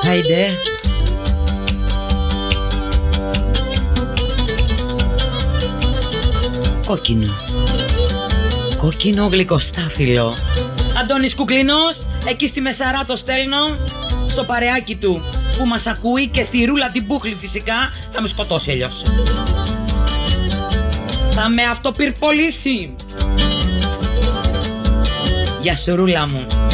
Άιντε. Κόκκινο. Κόκκινο γλυκοστάφυλλο. Αντώνης Κουκλινός, εκεί στη Μεσαρά το στέλνω, στο παρεάκι του που μας ακούει και στη Ρούλα την Μπούχλη φυσικά, θα με σκοτώσει αλλιώς. Θα με αυτοπυρπολήσει. Γεια σου Ρούλα μου.